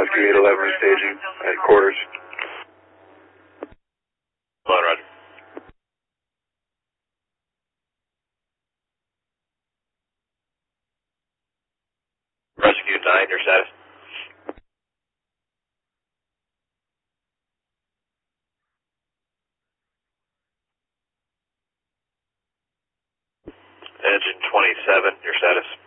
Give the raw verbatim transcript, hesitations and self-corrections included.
Rescue eight eleven restaging at quarters. Hello, Roger. Rescue nine, your status? Engine twenty-seven, your status?